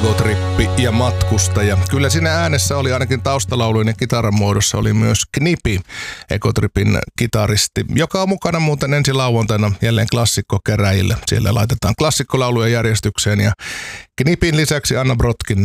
Egotrippi ja matkustaja. Kyllä siinä äänessä oli ainakin taustalaulujen ja kitaran muodossa oli myös Knipi, Egotripin kitaristi, joka on mukana muuten ensi lauantaina jälleen klassikkokeräjille. Siellä laitetaan klassikkolauluja järjestykseen ja Knipin lisäksi Anna Brotkin